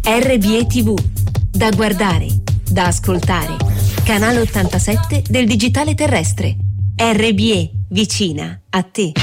RBE TV, da guardare, da ascoltare. Canale 87 del digitale terrestre. RBE, vicina a te.